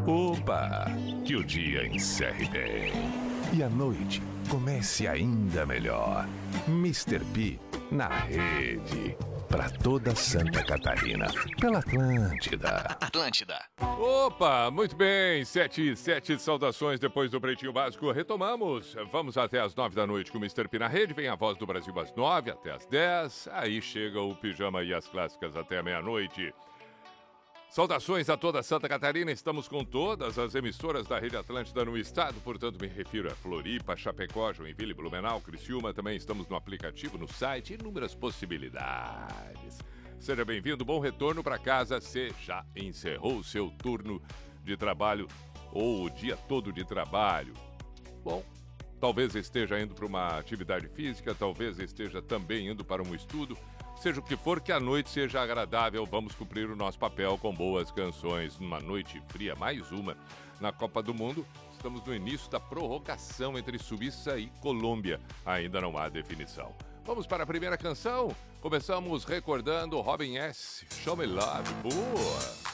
Opa! Que o dia encerre bem. E a noite comece ainda melhor. Mr. P na rede. Pra toda Santa Catarina. Pela Atlântida. Opa, muito bem. 7 saudações depois do Pretinho Básico. Retomamos. Vamos até às 9 da noite com o Mr. P na rede. Vem a Voz do Brasil às 9 até às 10. Aí chega o Pijama e as Clássicas até a meia-noite. Saudações a toda Santa Catarina, estamos com todas as emissoras da Rede Atlântida no estado, portanto me refiro a Floripa, Chapecó, Joinville, Blumenau, Criciúma, também estamos no aplicativo, no site, inúmeras possibilidades. Seja bem-vindo, bom retorno para casa, você já encerrou o seu turno de trabalho ou o dia todo de trabalho. Bom, talvez esteja indo para uma atividade física, talvez esteja também indo para um estudo. Seja o que for, que a noite seja agradável, vamos cumprir o nosso papel com boas canções. Numa noite fria, mais uma, na Copa do Mundo. Estamos no início da prorrogação entre Suíça e Colômbia. Ainda não há definição. Vamos para a primeira canção. Começamos recordando Robin S. Show Me Love. Boa!